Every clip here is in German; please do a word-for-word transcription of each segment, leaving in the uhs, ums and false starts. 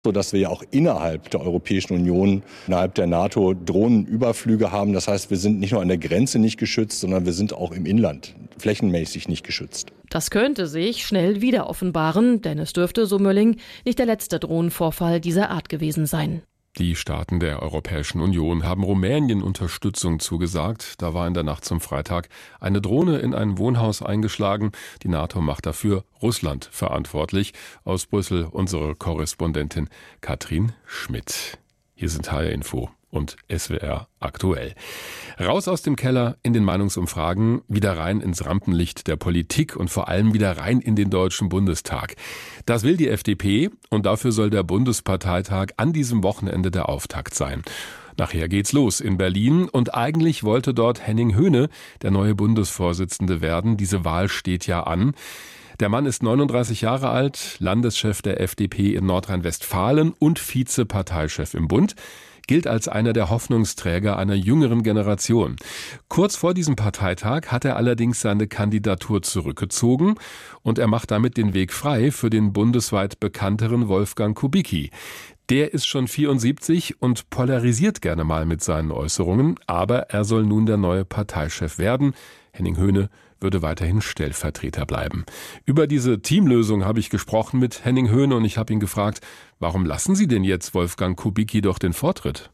sodass wir ja auch innerhalb der Europäischen Union, innerhalb der NATO Drohnenüberflüge haben. Das heißt, wir sind nicht nur an der Grenze nicht geschützt, sondern wir sind auch im Inland flächenmäßig nicht geschützt. Das könnte sich schnell wieder offenbaren, denn es dürfte, so Mölling, nicht der letzte Drohnenvorfall dieser Art gewesen sein. Die Staaten der Europäischen Union haben Rumänien Unterstützung zugesagt. Da war in der Nacht zum Freitag eine Drohne in ein Wohnhaus eingeschlagen. Die NATO macht dafür Russland verantwortlich. Aus Brüssel unsere Korrespondentin Katrin Schmidt. Hier sind H R Info und S W R aktuell. Raus aus dem Keller in den Meinungsumfragen, wieder rein ins Rampenlicht der Politik und vor allem wieder rein in den Deutschen Bundestag. Das will die F D P und dafür soll der Bundesparteitag an diesem Wochenende der Auftakt sein. Nachher geht's los in Berlin und eigentlich wollte dort Henning Höhne der neue Bundesvorsitzende werden. Diese Wahl steht ja an. Der Mann ist neununddreißig Jahre alt, Landeschef der F D P in Nordrhein-Westfalen und Vize-Parteichef im Bund. Gilt als einer der Hoffnungsträger einer jüngeren Generation. Kurz vor diesem Parteitag hat er allerdings seine Kandidatur zurückgezogen und er macht damit den Weg frei für den bundesweit bekannteren Wolfgang Kubicki. Der ist schon vierundsiebzig und polarisiert gerne mal mit seinen Äußerungen, aber er soll nun der neue Parteichef werden. Henning Höhne würde weiterhin Stellvertreter bleiben. Über diese Teamlösung habe ich gesprochen mit Henning Höhne und ich habe ihn gefragt, warum lassen Sie denn jetzt Wolfgang Kubicki doch den Vortritt?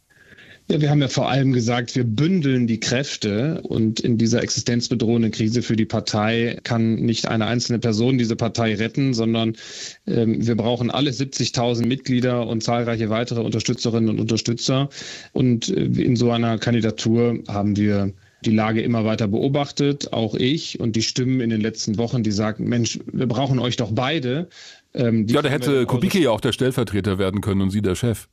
Ja, wir haben ja vor allem gesagt, wir bündeln die Kräfte und in dieser existenzbedrohenden Krise für die Partei kann nicht eine einzelne Person diese Partei retten, sondern ähm, wir brauchen alle siebzigtausend Mitglieder und zahlreiche weitere Unterstützerinnen und Unterstützer. Und äh, in so einer Kandidatur haben wir die Lage immer weiter beobachtet, auch ich und die Stimmen in den letzten Wochen, die sagten, Mensch, wir brauchen euch doch beide. Ähm, ja, da hätte Kubicki ja auch der Stellvertreter werden können und Sie der Chef.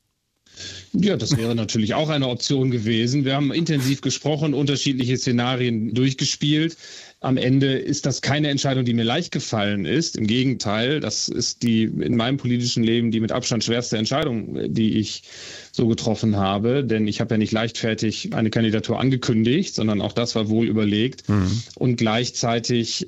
Ja, das wäre natürlich auch eine Option gewesen. Wir haben intensiv gesprochen, unterschiedliche Szenarien durchgespielt. Am Ende ist das keine Entscheidung, die mir leicht gefallen ist. Im Gegenteil, das ist die in meinem politischen Leben die mit Abstand schwerste Entscheidung, die ich so getroffen habe. Denn ich habe ja nicht leichtfertig eine Kandidatur angekündigt, sondern auch das war wohl überlegt. Mhm. Und gleichzeitig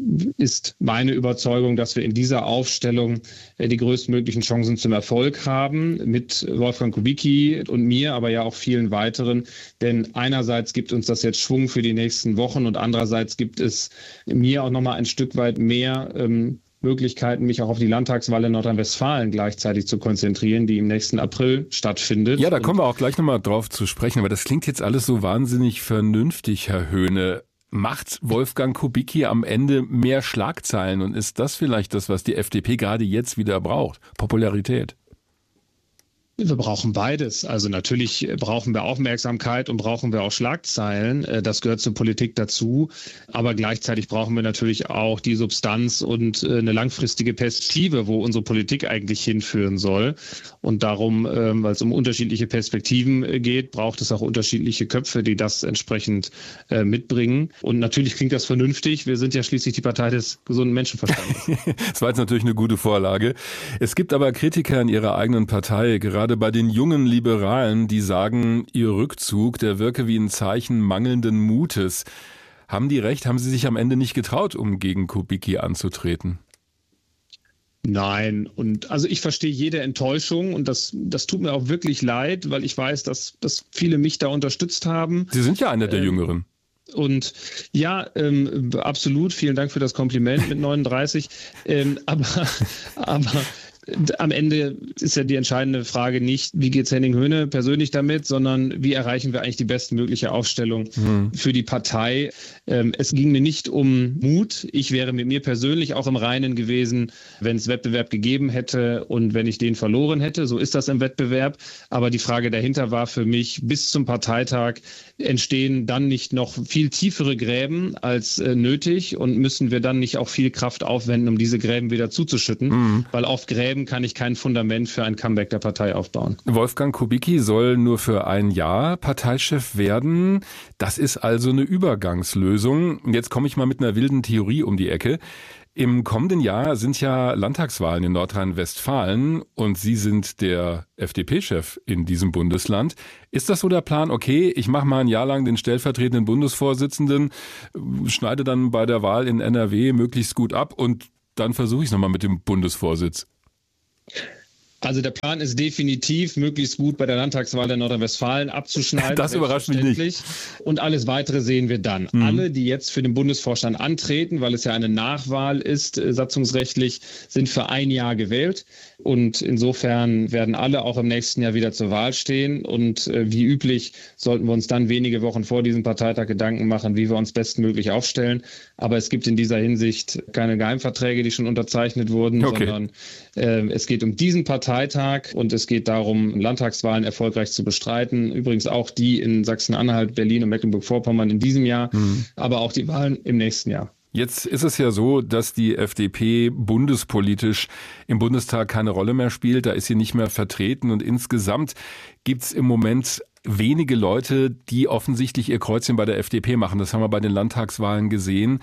ist meine Überzeugung, dass wir in dieser Aufstellung die größtmöglichen Chancen zum Erfolg haben mit Wolfgang Kubicki und mir, aber ja auch vielen weiteren. Denn einerseits gibt uns das jetzt Schwung für die nächsten Wochen und andererseits gibt es mir auch nochmal ein Stück weit mehr ähm, Möglichkeiten, mich auch auf die Landtagswahl in Nordrhein-Westfalen gleichzeitig zu konzentrieren, die im nächsten April stattfindet. Ja, da kommen wir auch gleich nochmal drauf zu sprechen, aber das klingt jetzt alles so wahnsinnig vernünftig, Herr Höhne. Macht Wolfgang Kubicki am Ende mehr Schlagzeilen und ist das vielleicht das, was die F D P gerade jetzt wieder braucht? Popularität? Wir brauchen beides. Also natürlich brauchen wir Aufmerksamkeit und brauchen wir auch Schlagzeilen. Das gehört zur Politik dazu. Aber gleichzeitig brauchen wir natürlich auch die Substanz und eine langfristige Perspektive, wo unsere Politik eigentlich hinführen soll. Und darum, weil es um unterschiedliche Perspektiven geht, braucht es auch unterschiedliche Köpfe, die das entsprechend mitbringen. Und natürlich klingt das vernünftig. Wir sind ja schließlich die Partei des gesunden Menschenverstandes. Das war jetzt natürlich eine gute Vorlage. Es gibt aber Kritiker in Ihrer eigenen Partei, gerade bei den jungen Liberalen, die sagen, ihr Rückzug, der wirke wie ein Zeichen mangelnden Mutes. Haben die recht? Haben Sie sich am Ende nicht getraut, um gegen Kubicki anzutreten? Nein, und also ich verstehe jede Enttäuschung und das, das tut mir auch wirklich leid, weil ich weiß, dass, dass viele mich da unterstützt haben. Sie sind ja einer der ähm, Jüngeren. Und ja, ähm, absolut, vielen Dank für das Kompliment mit neununddreißig. ähm, aber, aber am Ende ist ja die entscheidende Frage nicht, wie geht's Henning Höhne persönlich damit, sondern wie erreichen wir eigentlich die bestmögliche Aufstellung mhm. für die Partei. Ähm, es ging mir nicht um Mut. Ich wäre mit mir persönlich auch im Reinen gewesen, wenn es Wettbewerb gegeben hätte und wenn ich den verloren hätte. So ist das im Wettbewerb. Aber die Frage dahinter war für mich, bis zum Parteitag entstehen dann nicht noch viel tiefere Gräben als äh, nötig und müssen wir dann nicht auch viel Kraft aufwenden, um diese Gräben wieder zuzuschütten, mhm. weil auf Gräben kann ich kein Fundament für ein Comeback der Partei aufbauen. Wolfgang Kubicki soll nur für ein Jahr Parteichef werden. Das ist also eine Übergangslösung. Jetzt komme ich mal mit einer wilden Theorie um die Ecke. Im kommenden Jahr sind ja Landtagswahlen in Nordrhein-Westfalen und Sie sind der F D P-Chef in diesem Bundesland. Ist das so der Plan, okay, ich mache mal ein Jahr lang den stellvertretenden Bundesvorsitzenden, schneide dann bei der Wahl in N R W möglichst gut ab und dann versuche ich es nochmal mit dem Bundesvorsitz? Also der Plan ist definitiv, möglichst gut bei der Landtagswahl der Nordrhein-Westfalen abzuschneiden. Das überrascht mich nicht. Und alles Weitere sehen wir dann. Mhm. Alle, die jetzt für den Bundesvorstand antreten, weil es ja eine Nachwahl ist, äh, satzungsrechtlich, sind für ein Jahr gewählt. Und insofern werden alle auch im nächsten Jahr wieder zur Wahl stehen. Und äh, wie üblich sollten wir uns dann wenige Wochen vor diesem Parteitag Gedanken machen, wie wir uns bestmöglich aufstellen. Aber es gibt in dieser Hinsicht keine Geheimverträge, die schon unterzeichnet wurden, okay. sondern äh, es geht um diesen Parteitag und es geht darum, Landtagswahlen erfolgreich zu bestreiten. Übrigens auch die in Sachsen-Anhalt, Berlin und Mecklenburg-Vorpommern in diesem Jahr, mhm. aber auch die Wahlen im nächsten Jahr. Jetzt ist es ja so, dass die F D P bundespolitisch im Bundestag keine Rolle mehr spielt. Da ist sie nicht mehr vertreten und insgesamt gibt es im Moment wenige Leute, die offensichtlich ihr Kreuzchen bei der F D P machen. Das haben wir bei den Landtagswahlen gesehen.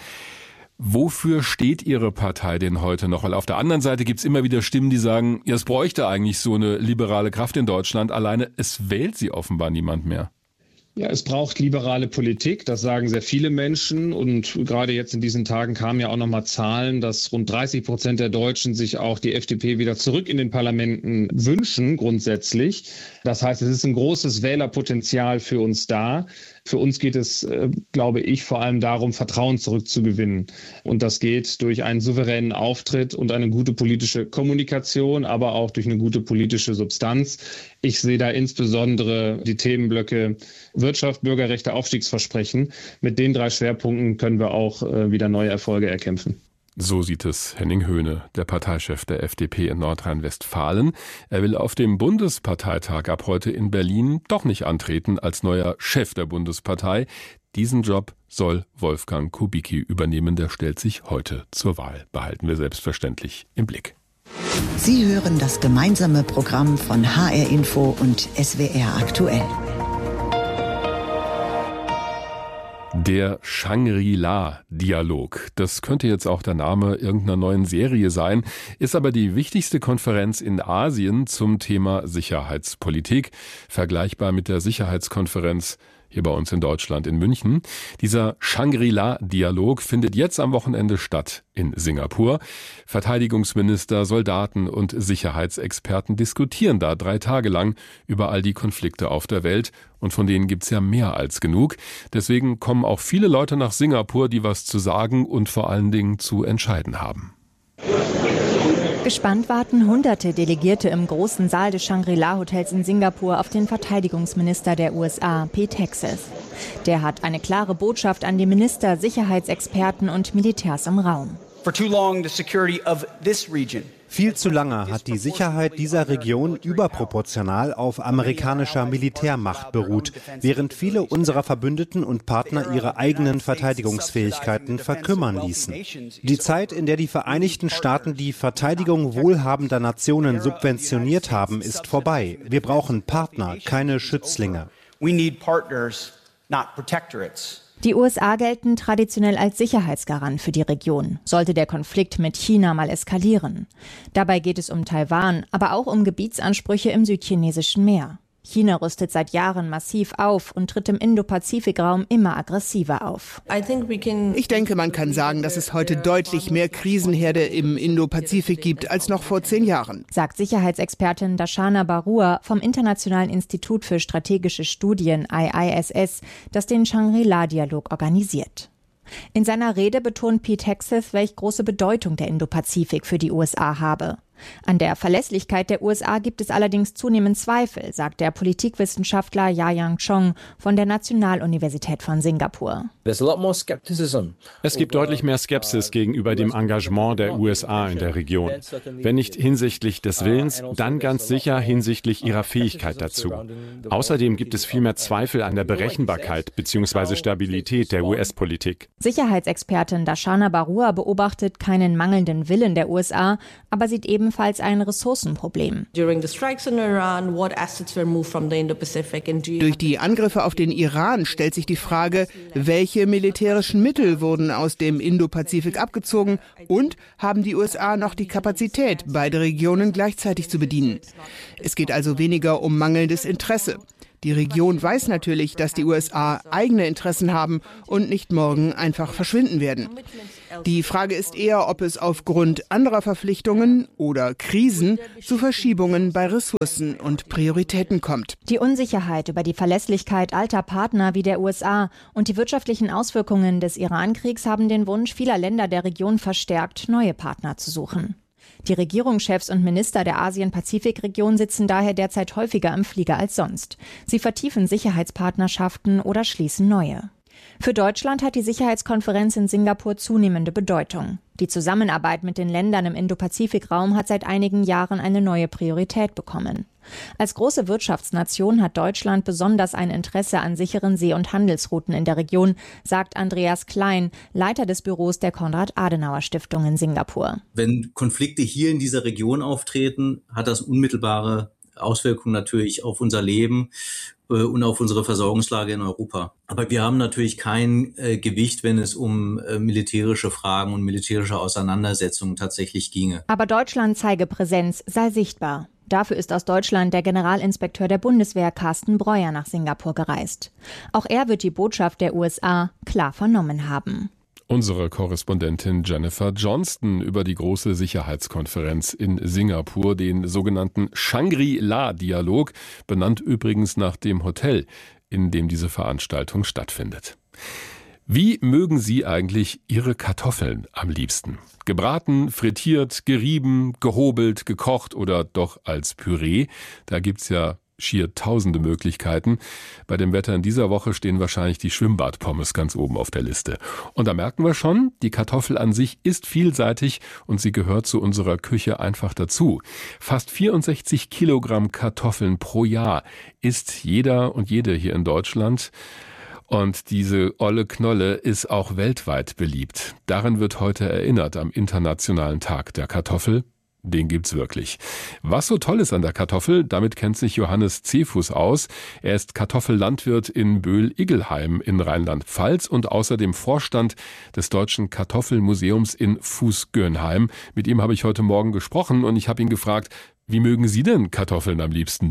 Wofür steht Ihre Partei denn heute noch? Weil auf der anderen Seite gibt es immer wieder Stimmen, die sagen, ja, es bräuchte eigentlich so eine liberale Kraft in Deutschland. Alleine, es wählt sie offenbar niemand mehr. Ja, es braucht liberale Politik, das sagen sehr viele Menschen und gerade jetzt in diesen Tagen kamen ja auch nochmal Zahlen, dass rund dreißig Prozent der Deutschen sich auch die F D P wieder zurück in den Parlamenten wünschen, grundsätzlich. Das heißt, es ist ein großes Wählerpotenzial für uns da. Für uns geht es, äh, glaube ich, vor allem darum, Vertrauen zurückzugewinnen. Und das geht durch einen souveränen Auftritt und eine gute politische Kommunikation, aber auch durch eine gute politische Substanz. Ich sehe da insbesondere die Themenblöcke Wirtschaft, Bürgerrechte, Aufstiegsversprechen. Mit den drei Schwerpunkten können wir auch äh, wieder neue Erfolge erkämpfen. So sieht es Henning Höhne, der Parteichef der F D P in Nordrhein-Westfalen. Er will auf dem Bundesparteitag ab heute in Berlin doch nicht antreten als neuer Chef der Bundespartei. Diesen Job soll Wolfgang Kubicki übernehmen. Der stellt sich heute zur Wahl. Behalten wir selbstverständlich im Blick. Sie hören das gemeinsame Programm von H R Info und S W R aktuell. Der Shangri-La-Dialog. Das könnte jetzt auch der Name irgendeiner neuen Serie sein, ist aber die wichtigste Konferenz in Asien zum Thema Sicherheitspolitik, vergleichbar mit der Sicherheitskonferenz hier bei uns in Deutschland in München. Dieser Shangri-La-Dialog findet jetzt am Wochenende statt in Singapur. Verteidigungsminister, Soldaten und Sicherheitsexperten diskutieren da drei Tage lang über all die Konflikte auf der Welt. Und von denen gibt's ja mehr als genug. Deswegen kommen auch viele Leute nach Singapur, die was zu sagen und vor allen Dingen zu entscheiden haben. Gespannt warten hunderte Delegierte im großen Saal des Shangri-La-Hotels in Singapur auf den Verteidigungsminister der U S A, Pete Hegseth. Der hat eine klare Botschaft an die Minister, Sicherheitsexperten und Militärs im Raum. For too long, the security of this region Viel zu lange hat die Sicherheit dieser Region überproportional auf amerikanischer Militärmacht beruht, während viele unserer Verbündeten und Partner ihre eigenen Verteidigungsfähigkeiten verkümmern ließen. Die Zeit, in der die Vereinigten Staaten die Verteidigung wohlhabender Nationen subventioniert haben, ist vorbei. Wir brauchen Partner, keine Schützlinge. We need partners, not protectorates. Die U S A gelten traditionell als Sicherheitsgarant für die Region, sollte der Konflikt mit China mal eskalieren. Dabei geht es um Taiwan, aber auch um Gebietsansprüche im südchinesischen Meer. China rüstet seit Jahren massiv auf und tritt im Indo-Pazifik-Raum immer aggressiver auf. Ich denke, man kann sagen, dass es heute deutlich mehr Krisenherde im Indo-Pazifik gibt als noch vor zehn Jahren, sagt Sicherheitsexpertin Darshana Barua vom Internationalen Institut für strategische Studien I I S S, das den Shangri-La-Dialog organisiert. In seiner Rede betont Pete Hegseth, welch große Bedeutung der Indo-Pazifik für die U S A habe. An der Verlässlichkeit der U S A gibt es allerdings zunehmend Zweifel, sagt der Politikwissenschaftler Yayang Chong von der Nationaluniversität von Singapur. Es gibt deutlich mehr Skepsis gegenüber dem Engagement der U S A in der Region. Wenn nicht hinsichtlich des Willens, dann ganz sicher hinsichtlich ihrer Fähigkeit dazu. Außerdem gibt es viel mehr Zweifel an der Berechenbarkeit bzw. Stabilität der U S-Politik. Sicherheitsexpertin Darshana Barua beobachtet keinen mangelnden Willen der U S A, aber sieht eben ebenfalls ein Ressourcenproblem. Durch die Angriffe auf den Iran stellt sich die Frage, welche militärischen Mittel wurden aus dem Indo-Pazifik abgezogen und haben die U S A noch die Kapazität, beide Regionen gleichzeitig zu bedienen. Es geht also weniger um mangelndes Interesse. Die Region weiß natürlich, dass die U S A eigene Interessen haben und nicht morgen einfach verschwinden werden. Die Frage ist eher, ob es aufgrund anderer Verpflichtungen oder Krisen zu Verschiebungen bei Ressourcen und Prioritäten kommt. Die Unsicherheit über die Verlässlichkeit alter Partner wie der U S A und die wirtschaftlichen Auswirkungen des Iran-Kriegs haben den Wunsch vieler Länder der Region verstärkt, neue Partner zu suchen. Die Regierungschefs und Minister der Asien-Pazifik-Region sitzen daher derzeit häufiger im Flieger als sonst. Sie vertiefen Sicherheitspartnerschaften oder schließen neue. Für Deutschland hat die Sicherheitskonferenz in Singapur zunehmende Bedeutung. Die Zusammenarbeit mit den Ländern im Indo-Pazifik-Raum hat seit einigen Jahren eine neue Priorität bekommen. Als große Wirtschaftsnation hat Deutschland besonders ein Interesse an sicheren See- und Handelsrouten in der Region, sagt Andreas Klein, Leiter des Büros der Konrad-Adenauer-Stiftung in Singapur. Wenn Konflikte hier in dieser Region auftreten, hat das unmittelbare Auswirkungen natürlich auf unser Leben und auf unsere Versorgungslage in Europa. Aber wir haben natürlich kein äh, Gewicht, wenn es um äh, militärische Fragen und militärische Auseinandersetzungen tatsächlich ginge. Aber Deutschland zeige Präsenz, sei sichtbar. Dafür ist aus Deutschland der Generalinspekteur der Bundeswehr Carsten Breuer nach Singapur gereist. Auch er wird die Botschaft der U S A klar vernommen haben. Unsere Korrespondentin Jennifer Johnston über die große Sicherheitskonferenz in Singapur, den sogenannten Shangri-La-Dialog, benannt übrigens nach dem Hotel, in dem diese Veranstaltung stattfindet. Wie mögen Sie eigentlich Ihre Kartoffeln am liebsten? Gebraten, frittiert, gerieben, gehobelt, gekocht oder doch als Püree? Da gibt's ja schier tausende Möglichkeiten. Bei dem Wetter in dieser Woche stehen wahrscheinlich die Schwimmbadpommes ganz oben auf der Liste. Und da merken wir schon, die Kartoffel an sich ist vielseitig und sie gehört zu unserer Küche einfach dazu. Fast vierundsechzig Kilogramm Kartoffeln pro Jahr isst jeder und jede hier in Deutschland. Und diese olle Knolle ist auch weltweit beliebt. Daran wird heute erinnert am Internationalen Tag der Kartoffel. Den gibt's wirklich. Was so toll ist an der Kartoffel, damit kennt sich Johannes Zefus aus. Er ist Kartoffellandwirt in Böhl-Iggelheim in Rheinland-Pfalz und außerdem Vorstand des Deutschen Kartoffelmuseums in Fuß-Göhnheim. Mit ihm habe ich heute Morgen gesprochen und ich habe ihn gefragt, wie mögen Sie denn Kartoffeln am liebsten?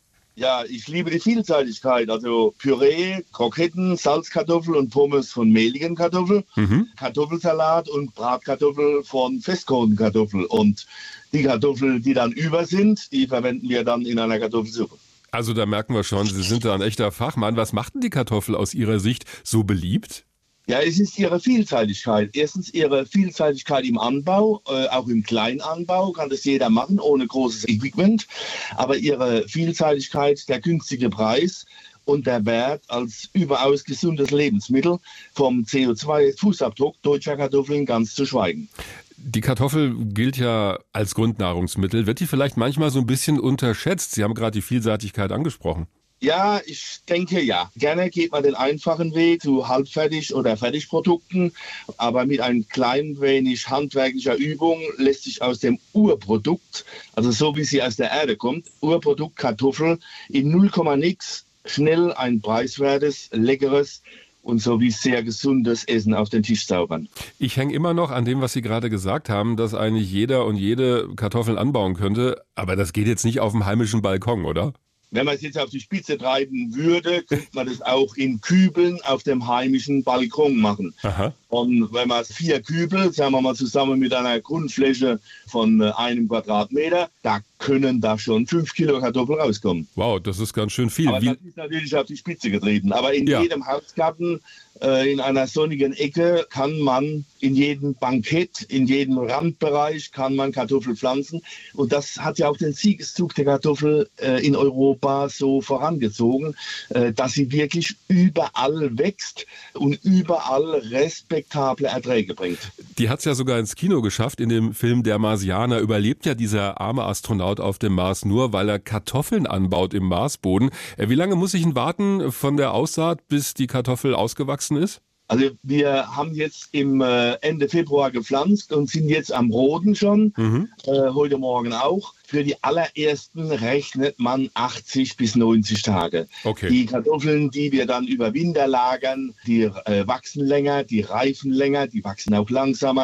Ja, ich liebe die Vielseitigkeit, also Püree, Kroketten, Salzkartoffel und Pommes von mehligen Kartoffeln, mhm. Kartoffelsalat und Bratkartoffel von Festkohlenkartoffel. Und die Kartoffeln, die dann über sind, die verwenden wir dann in einer Kartoffelsuppe. Also da merken wir schon, Sie sind da ein echter Fachmann. Was macht denn die Kartoffel aus Ihrer Sicht so beliebt? Ja, es ist ihre Vielseitigkeit. Erstens ihre Vielseitigkeit im Anbau, äh, auch im Kleinanbau kann das jeder machen, ohne großes Equipment. Aber ihre Vielseitigkeit, der günstige Preis und der Wert als überaus gesundes Lebensmittel, vom C O zwei Fußabdruck deutscher Kartoffeln ganz zu schweigen. Die Kartoffel gilt ja als Grundnahrungsmittel. Wird die vielleicht manchmal so ein bisschen unterschätzt? Sie haben gerade die Vielseitigkeit angesprochen. Ja, ich denke ja. Gerne geht man den einfachen Weg zu Halbfertig- oder Fertigprodukten, aber mit ein klein wenig handwerklicher Übung lässt sich aus dem Urprodukt, also so wie sie aus der Erde kommt, Urprodukt Kartoffel in null Komma nix schnell ein preiswertes, leckeres und so wie sehr gesundes Essen auf den Tisch zaubern. Ich hänge immer noch an dem, was Sie gerade gesagt haben, dass eigentlich jeder und jede Kartoffeln anbauen könnte, aber das geht jetzt nicht auf dem heimischen Balkon, oder? Wenn man es jetzt auf die Spitze treiben würde, könnte man das auch in Kübeln auf dem heimischen Balkon machen. Aha. Und wenn man vier Kübel, sagen wir mal zusammen mit einer Grundfläche von einem Quadratmeter, da können da schon fünf Kilo Kartoffeln rauskommen. Wow, das ist ganz schön viel. Aber Wie? Das ist natürlich auf die Spitze getreten. Aber in ja. jedem Hausgarten, äh, in einer sonnigen Ecke, kann man in jedem Bankett, in jedem Randbereich kann man Kartoffel pflanzen. Und das hat ja auch den Siegeszug der Kartoffel äh, in Europa so vorangezogen, äh, dass sie wirklich überall wächst und überall respektable Erträge bringt. Die hat es ja sogar ins Kino geschafft. In dem Film Der Marsianer überlebt ja dieser arme Astronaut auf dem Mars nur, weil er Kartoffeln anbaut im Marsboden. Wie lange muss ich ihn warten von der Aussaat, bis die Kartoffel ausgewachsen ist? Also wir haben jetzt im äh, Ende Februar gepflanzt und sind jetzt am Roden schon, mhm. äh, heute Morgen auch. Für die allerersten rechnet man achtzig bis neunzig Tage. Okay. Die Kartoffeln, die wir dann über Winter lagern, die äh, wachsen länger, die reifen länger, die wachsen auch langsamer.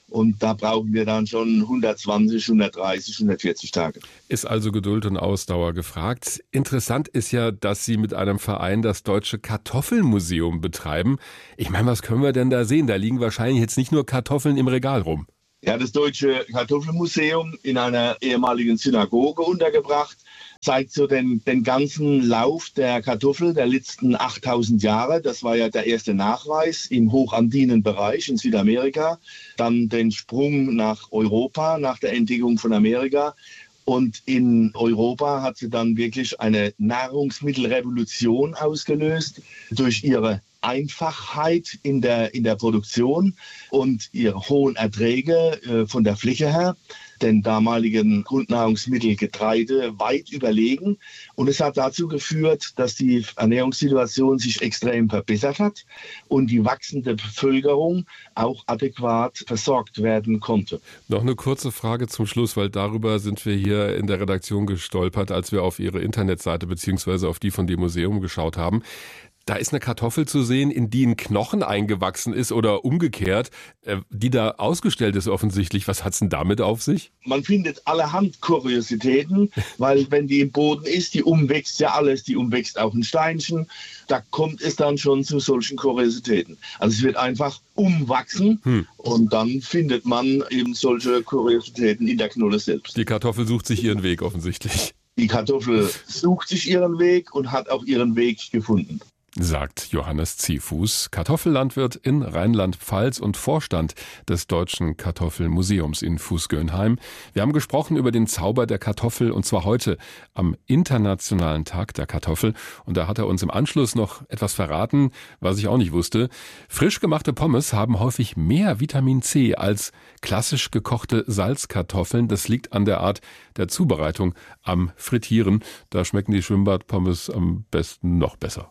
Und da brauchen wir dann schon hundertzwanzig, hundertdreißig, hundertvierzig Tage. Ist also Geduld und Ausdauer gefragt. Interessant ist ja, dass Sie mit einem Verein das Deutsche Kartoffelmuseum betreiben. Ich meine, was können wir denn da sehen? Da liegen wahrscheinlich jetzt nicht nur Kartoffeln im Regal rum. Ja, das Deutsche Kartoffelmuseum in einer ehemaligen Synagoge untergebracht, zeigt so den, den ganzen Lauf der Kartoffel der letzten achttausend Jahre. Das war ja der erste Nachweis im hochandinen Bereich in Südamerika. Dann den Sprung nach Europa, nach der Entdeckung von Amerika. Und in Europa hat sie dann wirklich eine Nahrungsmittelrevolution ausgelöst durch ihre Einfachheit in der, in der Produktion und ihre hohen Erträge äh, von der Fläche her, den damaligen Grundnahrungsmittel Getreide weit überlegen. Und es hat dazu geführt, dass die Ernährungssituation sich extrem verbessert hat und die wachsende Bevölkerung auch adäquat versorgt werden konnte. Noch eine kurze Frage zum Schluss, weil darüber sind wir hier in der Redaktion gestolpert, als wir auf Ihre Internetseite bzw. auf die von dem Museum geschaut haben. Da ist eine Kartoffel zu sehen, in die ein Knochen eingewachsen ist oder umgekehrt, die da ausgestellt ist offensichtlich. Was hat es denn damit auf sich? Man findet allerhand Kuriositäten, weil wenn die im Boden ist, die umwächst ja alles, die umwächst auch ein Steinchen. Da kommt es dann schon zu solchen Kuriositäten. Also es wird einfach umwachsen hm. und dann findet man eben solche Kuriositäten in der Knolle selbst. Die Kartoffel sucht sich ihren Weg offensichtlich. Die Kartoffel sucht sich ihren Weg und hat auch ihren Weg gefunden. Sagt Johannes Ziefuß, Kartoffellandwirt in Rheinland-Pfalz und Vorstand des Deutschen Kartoffelmuseums in Fußgönheim. Wir haben gesprochen über den Zauber der Kartoffel und zwar heute am Internationalen Tag der Kartoffel. Und da hat er uns im Anschluss noch etwas verraten, was ich auch nicht wusste. Frisch gemachte Pommes haben häufig mehr Vitamin C als klassisch gekochte Salzkartoffeln. Das liegt an der Art der Zubereitung am Frittieren. Da schmecken die Schwimmbadpommes am besten noch besser.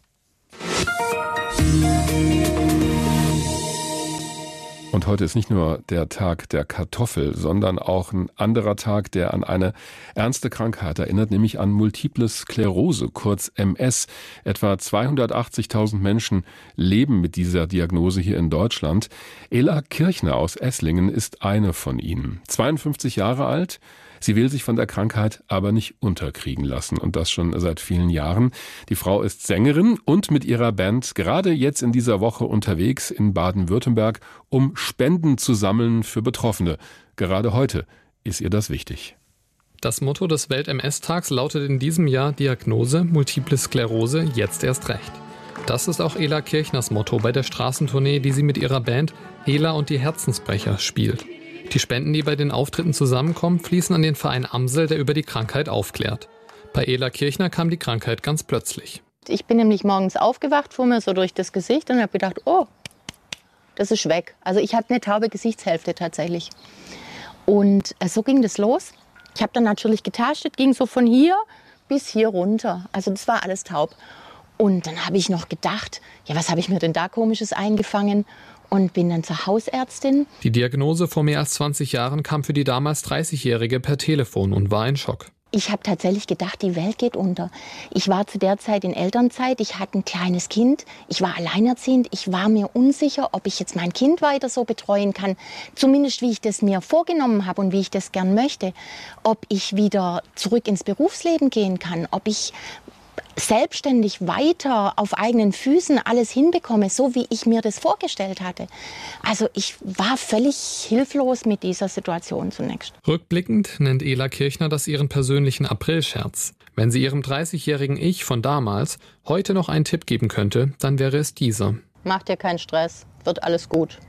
Und heute ist nicht nur der Tag der Kartoffel, sondern auch ein anderer Tag, der an eine ernste Krankheit erinnert, nämlich an Multiple Sklerose, kurz M S. Etwa zweihundertachtzigtausend Menschen leben mit dieser Diagnose hier in Deutschland. Ela Kirchner aus Esslingen ist eine von ihnen. zweiundfünfzig Jahre alt. Sie will sich von der Krankheit aber nicht unterkriegen lassen und das schon seit vielen Jahren. Die Frau ist Sängerin und mit ihrer Band gerade jetzt in dieser Woche unterwegs in Baden-Württemberg, um Spenden zu sammeln für Betroffene. Gerade heute ist ihr das wichtig. Das Motto des Welt-M S-Tags lautet in diesem Jahr Diagnose Multiple Sklerose, jetzt erst recht. Das ist auch Ela Kirchners Motto bei der Straßentournee, die sie mit ihrer Band Ela und die Herzensbrecher spielt. Die Spenden, die bei den Auftritten zusammenkommen, fließen an den Verein Amsel, der über die Krankheit aufklärt. Bei Ela Kirchner kam die Krankheit ganz plötzlich. Ich bin nämlich morgens aufgewacht, fuhr mir so durch das Gesicht und habe gedacht, oh, das ist weg. Also ich hatte eine taube Gesichtshälfte tatsächlich. Und äh, so ging das los. Ich habe dann natürlich getastet, ging so von hier bis hier runter. Also das war alles taub. Und dann habe ich noch gedacht, ja, was habe ich mir denn da Komisches eingefangen? Und bin dann zur Hausärztin. Die Diagnose vor mehr als zwanzig Jahren kam für die damals dreißigjährige per Telefon und war ein Schock. Ich habe tatsächlich gedacht, die Welt geht unter. Ich war zu der Zeit in Elternzeit, ich hatte ein kleines Kind, ich war alleinerziehend, ich war mir unsicher, ob ich jetzt mein Kind weiter so betreuen kann, zumindest wie ich das mir vorgenommen habe und wie ich das gern möchte, ob ich wieder zurück ins Berufsleben gehen kann, ob ich selbstständig weiter auf eigenen Füßen alles hinbekomme, so wie ich mir das vorgestellt hatte. Also ich war völlig hilflos mit dieser Situation zunächst. Rückblickend nennt Ela Kirchner das ihren persönlichen Aprilscherz. Wenn sie ihrem dreißigjährigen Ich von damals heute noch einen Tipp geben könnte, dann wäre es dieser. Mach dir keinen Stress, wird alles gut.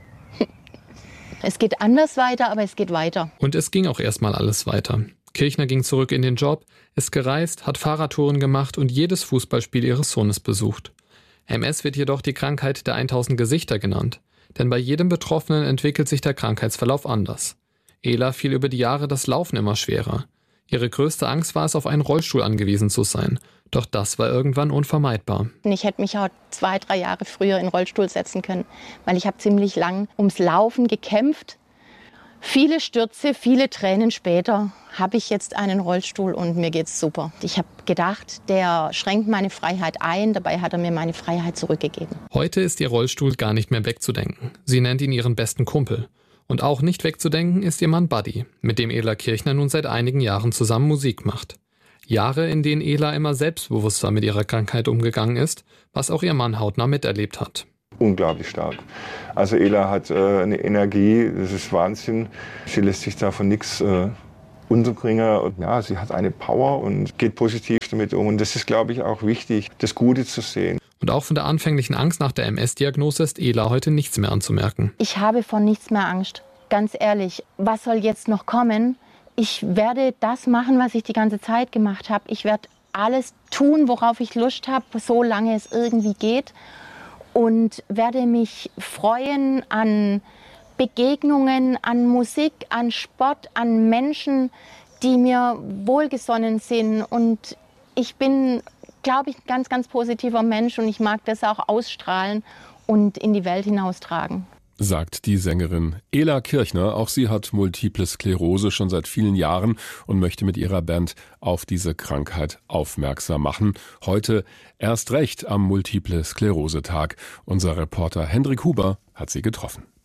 Es geht anders weiter, aber es geht weiter. Und es ging auch erstmal alles weiter. Kirchner ging zurück in den Job, ist gereist, hat Fahrradtouren gemacht und jedes Fußballspiel ihres Sohnes besucht. M S wird jedoch die Krankheit der tausend Gesichter genannt, denn bei jedem Betroffenen entwickelt sich der Krankheitsverlauf anders. Ela fiel über die Jahre das Laufen immer schwerer. Ihre größte Angst war es, auf einen Rollstuhl angewiesen zu sein. Doch das war irgendwann unvermeidbar. Ich hätte mich auch zwei, drei Jahre früher in den Rollstuhl setzen können, weil ich habe ziemlich lang ums Laufen gekämpft. Viele Stürze, viele Tränen später habe ich jetzt einen Rollstuhl und mir geht's super. Ich habe gedacht, der schränkt meine Freiheit ein, dabei hat er mir meine Freiheit zurückgegeben. Heute ist ihr Rollstuhl gar nicht mehr wegzudenken. Sie nennt ihn ihren besten Kumpel. Und auch nicht wegzudenken ist ihr Mann Buddy, mit dem Ela Kirchner nun seit einigen Jahren zusammen Musik macht. Jahre, in denen Ela immer selbstbewusster mit ihrer Krankheit umgegangen ist, was auch ihr Mann hautnah miterlebt hat. Unglaublich stark. Also Ela hat äh, eine Energie, das ist Wahnsinn. Sie lässt sich da von nichts äh, unterbringen. Und ja, sie hat eine Power und geht positiv damit um. Und das ist, glaube ich, auch wichtig, das Gute zu sehen. Und auch von der anfänglichen Angst nach der M S-Diagnose ist Ela heute nichts mehr anzumerken. Ich habe vor nichts mehr Angst. Ganz ehrlich, was soll jetzt noch kommen? Ich werde das machen, was ich die ganze Zeit gemacht habe. Ich werde alles tun, worauf ich Lust habe, solange es irgendwie geht. Und werde mich freuen an Begegnungen, an Musik, an Sport, an Menschen, die mir wohlgesonnen sind. Und ich bin, glaube ich, ein ganz, ganz positiver Mensch und ich mag das auch ausstrahlen und in die Welt hinaustragen. Sagt die Sängerin Ela Kirchner. Auch sie hat Multiple Sklerose schon seit vielen Jahren und möchte mit ihrer Band auf diese Krankheit aufmerksam machen. Heute erst recht am Multiple Sklerose-Tag. Unser Reporter Hendrik Huber hat sie getroffen.